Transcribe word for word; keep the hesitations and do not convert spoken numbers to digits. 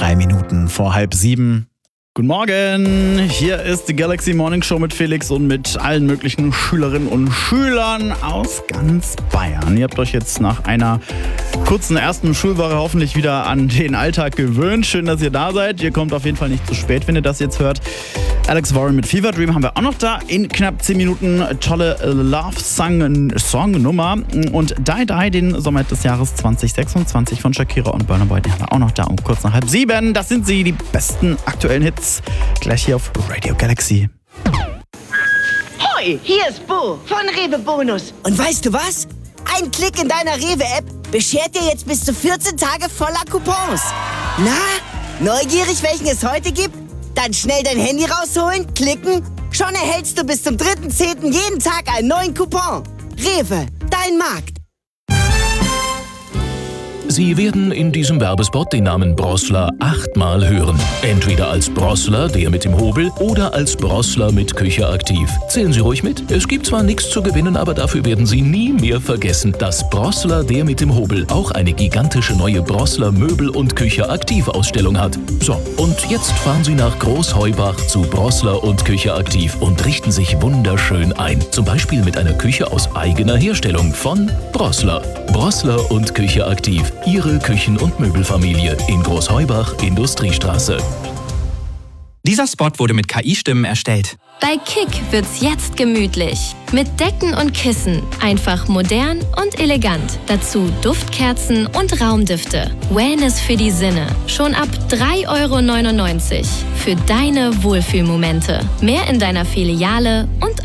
Drei Minuten vor halb sieben. Guten Morgen, hier ist die Galaxy Morning Show mit Felix und mit allen möglichen Schülerinnen und Schülern aus ganz Bayern. Ihr habt euch jetzt nach einer kurzen ersten Schulwoche hoffentlich wieder an den Alltag gewöhnt. Schön, dass ihr da seid. Ihr kommt auf jeden Fall nicht zu spät, wenn ihr das jetzt hört. Alex Warren mit Fever Dream haben wir auch noch da. In knapp zehn Minuten tolle Love-Song-Nummer. Und Die Die, den Sommer des Jahres zwanzig sechsundzwanzig von Shakira und Burna Boy, den haben wir auch noch da um kurz nach halb sieben. Das sind sie, die besten aktuellen Hits. Gleich hier auf Radio Galaxy. Hoi, hier ist Bo von Rewe Bonus. Und weißt du was? Ein Klick in deiner Rewe-App beschert dir jetzt bis zu vierzehn Tage voller Coupons. Na, neugierig, welchen es heute gibt? Dann schnell dein Handy rausholen, klicken. Schon erhältst du bis zum dritten zehnten jeden Tag einen neuen Coupon. Rewe, dein Markt. Sie werden in diesem Werbespot den Namen Brossler achtmal hören. Entweder als Brossler, der mit dem Hobel, oder als Brossler mit Küche aktiv. Zählen Sie ruhig mit. Es gibt zwar nichts zu gewinnen, aber dafür werden Sie nie mehr vergessen, dass Brossler, der mit dem Hobel, auch eine gigantische neue Brossler Möbel- und Küche aktiv Ausstellung hat. So, und jetzt fahren Sie nach Großheubach zu Brossler und Küche aktiv und richten sich wunderschön ein. Zum Beispiel mit einer Küche aus eigener Herstellung von Brossler. Brossler und Küche aktiv. Ihre Küchen- und Möbelfamilie in Großheubach, Industriestraße. Dieser Spot wurde mit K I-Stimmen erstellt. Bei Kick wird's jetzt gemütlich. Mit Decken und Kissen. Einfach modern und elegant. Dazu Duftkerzen und Raumdüfte. Wellness für die Sinne. Schon ab drei Euro neunundneunzig. Für deine Wohlfühlmomente. Mehr in deiner Filiale und